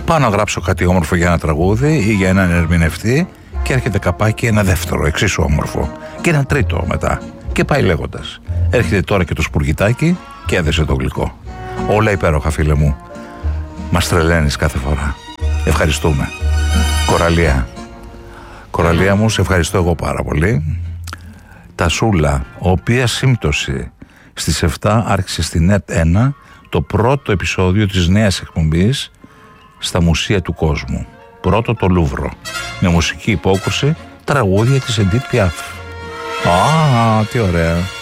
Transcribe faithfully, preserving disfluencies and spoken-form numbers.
Πάω να γράψω κάτι όμορφο για ένα τραγούδι ή για έναν ερμηνευτή και έρχεται καπάκι ένα δεύτερο εξίσου όμορφο και ένα τρίτο μετά και πάει λέγοντας. Έρχεται τώρα και το σπουργητάκι και έδεσε το γλυκό. Όλα υπέροχα, φίλε μου. Μας τρελαίνεις κάθε φορά. Ευχαριστούμε. Κοραλία. Κοραλία μου, σε ευχαριστώ εγώ πάρα πολύ. Τασούλα, οποία σύμπτωση στις επτά άρχισε στην ΕΤ ένα το πρώτο επεισόδιο της νέας εκπομπής στα μουσεία του κόσμου. Πρώτο το Λούβρο. Με μουσική υπόκρουση τραγούδια της Εντίτ Πιάφ. Α, τι ωραία.